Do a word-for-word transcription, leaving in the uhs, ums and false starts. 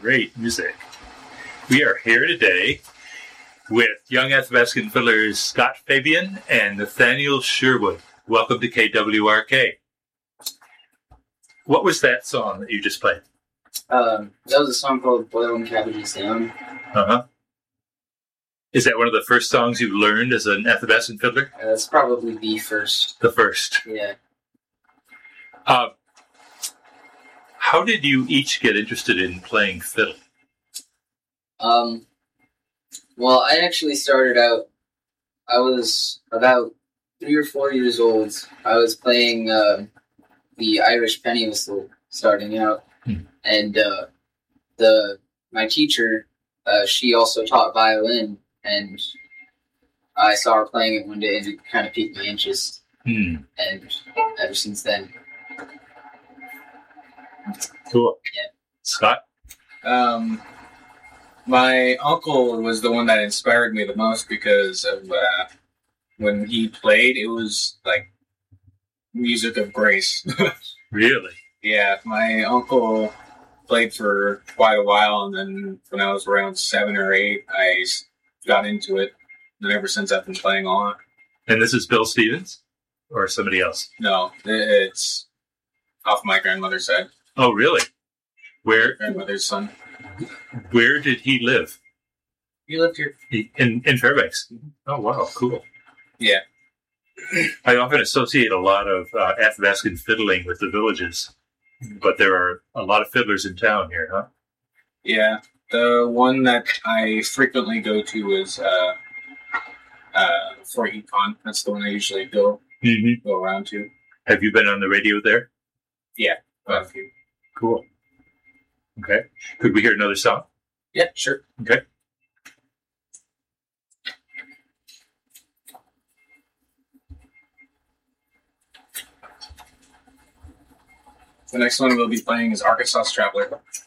great music. We are here today with young Athabascan fiddlers Scott Fabian and Nathaniel Sherwood. Welcome to K W R K. What was that song that you just played? Um, that was a song called Boiling Cavities Down. Uh-huh. Is that one of the first songs you learned as an Athabascan fiddler? Uh, that's probably the first. The first. Yeah. Uh, how did you each get interested in playing fiddle? Um, well, I actually started out, I was about three or four years old. I was playing uh, the Irish penny whistle starting out. Hmm. And uh, the my teacher, uh, she also taught violin, and I saw her playing it one day, and it kind of piqued my interest. Hmm. And ever since then. Cool. Yeah. Scott? Um, my uncle was the one that inspired me the most because of uh, when he played, it was like music of grace. Really? Yeah, my uncle played for quite a while, and then when I was around seven or eight, I got into it, and ever since I've been playing on. And this is Bill Stevens? Or somebody else? No, it's off my grandmother's side. Oh, really? Where? Grandmother's son. Where did he live? He lived here. He, in in Fairbanks. Oh, wow, cool. Yeah. I often associate a lot of uh, Athabascan fiddling with the villages, but there are a lot of fiddlers in town here, huh? Yeah. The one that I frequently go to is uh, uh, Fort Yukon. That's the one I usually go Mm-hmm. go around to. Have you been on the radio there? Yeah, quite a few. Cool. Okay. Could we hear another song? Yeah, sure. Okay. The next one we'll be playing is Arkansas Traveler.